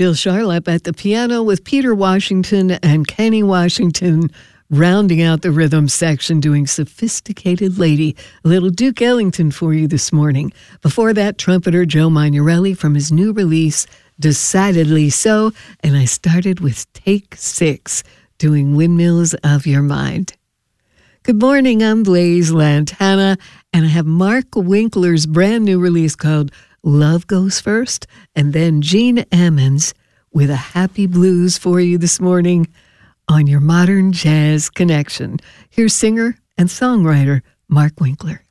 Bill Charlap at the piano with Peter Washington and Kenny Washington rounding out the rhythm section, doing Sophisticated Lady. A little Duke Ellington for you this morning. Before that, trumpeter Joe Magnarelli from his new release, Decidedly So. And I started with Take 6, doing Windmills of Your Mind. Good morning, I'm Blaise Lantana, and I have Mark Winkler's brand new release called Love Goes First, and then Gene Ammons with a happy blues for you this morning on your Modern Jazz Connection. Here's singer and songwriter Mark Winkler.